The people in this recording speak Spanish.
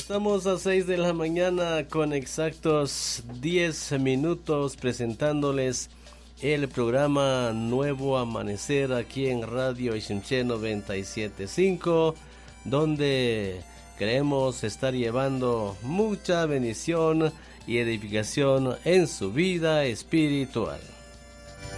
Estamos a 6 de la mañana con exactos 10 minutos presentándoles el programa Nuevo Amanecer aquí en Radio Iximché 97.5, donde queremos estar llevando mucha bendición y edificación en su vida espiritual.